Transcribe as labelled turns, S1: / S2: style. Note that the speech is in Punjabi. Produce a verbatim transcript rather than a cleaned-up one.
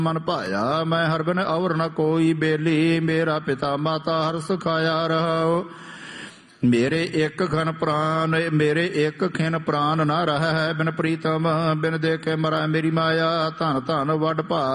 S1: ਮਨ ਭਾਇਆ ਮੈਂ ਹਰ ਬਿਨ ਔਰ ਨ ਕੋਈ ਬੇਲੀ, ਮੇਰਾ ਪਿਤਾ ਮਾਤਾ ਹਰ ਸੁਖਾਇਆ ਰਹਾਉ। ਮੇਰੇ ਇੱਕ ਖਨ ਪ੍ਰਾਨ ਮੇਰੇ ਇੱਕ ਖਿਨ ਪ੍ਰਾਨ ਨਾ ਰਹਿ, ਬਿਨ ਪ੍ਰੀਤਮ ਬਿਨ ਦੇਖੇ ਮਰੈ ਮੇਰੀ ਮਾਇਆ। ਧਨ ਧਨ ਵੱਡ ਭਾ